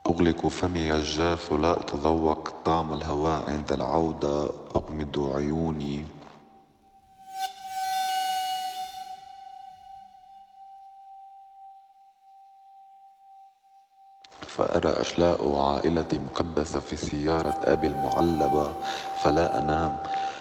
أغلق فمي الجاف لا أتذوق طعم الهواء عند العودة. أغمض عيوني فأرى أشلاء عائلتي مكبسة في سيارة أبي المعلبة، فلا أنام.